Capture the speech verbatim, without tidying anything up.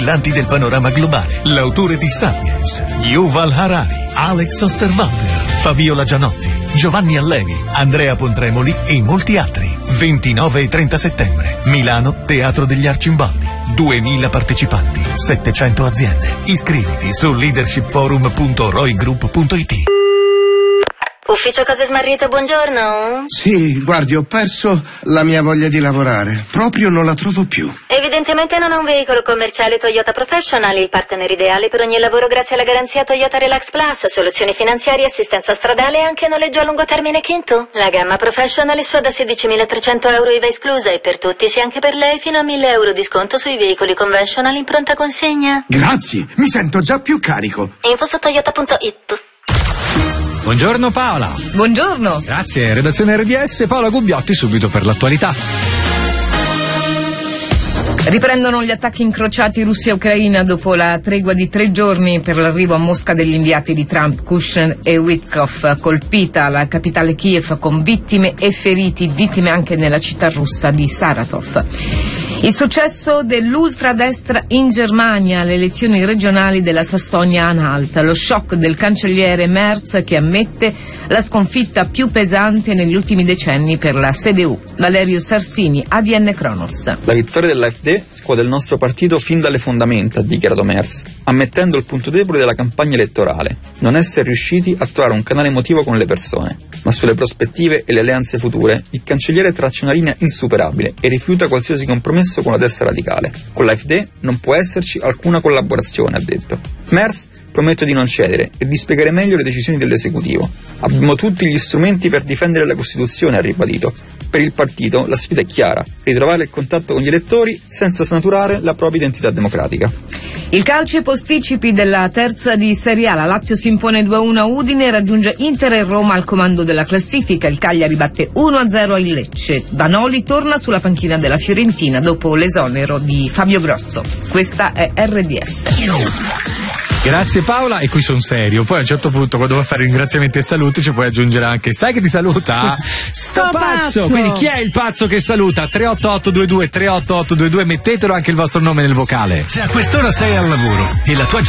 Brillanti del panorama globale, l'autore di Sapiens, Yuval Harari, Alex Osterwalder, Fabiola Gianotti, Giovanni Allevi, Andrea Pontremoli e molti altri. ventinove e trenta settembre, Milano, Teatro degli Arcimboldi. duemila partecipanti, settecento aziende. Iscriviti su leadership forum punto roi group punto it. Ufficio Cose Smarrite, buongiorno. Sì, guardi, ho perso la mia voglia di lavorare. Proprio non la trovo più. Evidentemente non ha un veicolo commerciale Toyota Professional, il partner ideale per ogni lavoro grazie alla garanzia Toyota Relax Plus, soluzioni finanziarie, assistenza stradale e anche noleggio a lungo termine Kinto. La gamma Professional è sua da sedicimilatrecento euro I V A esclusa e per tutti, sia anche per lei, fino a mille euro di sconto sui veicoli conventional in pronta consegna. Grazie, mi sento già più carico. Info su toyota punto it. Buongiorno Paola. Buongiorno. Grazie, redazione R D S, Paola Gubbiotti subito per l'attualità. Riprendono gli attacchi incrociati Russia-Ucraina dopo la tregua di tre giorni per l'arrivo a Mosca degli inviati di Trump, Kushner e Witkoff. Colpita la capitale Kiev con vittime e feriti, vittime anche nella città russa di Saratov. Il successo dell'ultradestra in Germania alle elezioni regionali della Sassonia-Anhalt, lo shock del cancelliere Merz che ammette la sconfitta più pesante negli ultimi decenni per la C D U. Valerio Sarsini, A D N Kronos. La vittoria dell'A F D scuote il nostro partito fin dalle fondamenta, ha dichiarato Merz, ammettendo il punto debole della campagna elettorale, non essere riusciti a trovare un canale emotivo con le persone. Ma sulle prospettive e le alleanze future, il cancelliere traccia una linea insuperabile e rifiuta qualsiasi compromesso con la destra radicale. Con l'A F D non può esserci alcuna collaborazione, ha detto. Merz promette di non cedere e di spiegare meglio le decisioni dell'esecutivo. Abbiamo tutti gli strumenti per difendere la Costituzione, ha ribadito. Per il partito la sfida è chiara: ritrovare il contatto con gli elettori senza snaturare la propria identità democratica. Il calcio e posticipi della terza di Serie A. La Lazio si impone due a uno a Udine e raggiunge Inter e Roma al comando della classifica. Il Cagliari batte uno a zero il Lecce. Danoli torna sulla panchina della Fiorentina dopo l'esonero di Fabio Grosso. Questa è R D S. Grazie Paola, e qui sono serio. Poi a un certo punto, quando vuoi fare ringraziamenti e saluti, ci puoi aggiungere anche: sai che ti saluta? Sto pazzo! Quindi chi è il pazzo che saluta? tre otto otto due due tre otto otto due due, mettetelo anche il vostro nome nel vocale. Se a quest'ora sei al lavoro e la tua